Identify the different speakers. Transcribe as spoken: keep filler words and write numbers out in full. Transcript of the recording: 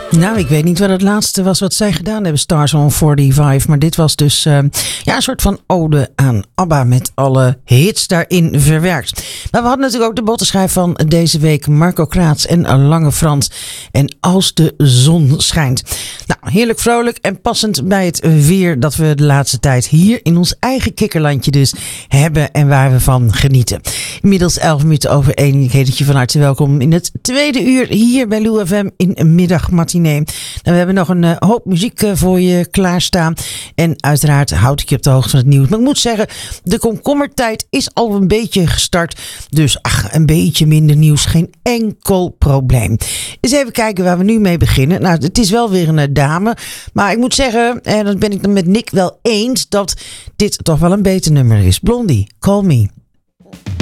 Speaker 1: Nou, ik weet niet wat het laatste was wat zij gedaan hebben, Stars on vijfenveertig. Maar dit was dus uh, ja, een soort van ode aan ABBA met alle hits daarin verwerkt. Maar we hadden natuurlijk ook de bottenschijf van deze week. Marco Kraats en Lange Frans. En Als de zon schijnt. Nou, heerlijk vrolijk en passend bij het weer dat we de laatste tijd hier in ons eigen kikkerlandje dus hebben en waar we van genieten. Inmiddels elf minuten over één. Ik heet het je van harte welkom in het tweede uur hier bij Lou F M in middagmatinee. Nou, we hebben nog een uh, hoop muziek uh, voor je klaarstaan. En uiteraard houd ik je op de hoogte van het nieuws. Maar ik moet zeggen, de komkommertijd is al een beetje gestart. Dus ach, een beetje minder nieuws. Geen enkel probleem. Eens even kijken waar we nu mee beginnen. Nou, het is wel weer een uh, dame. Maar ik moet zeggen, en dat ben ik het met Nick wel eens, dat dit toch wel een beter nummer is. Blondie, Call Me.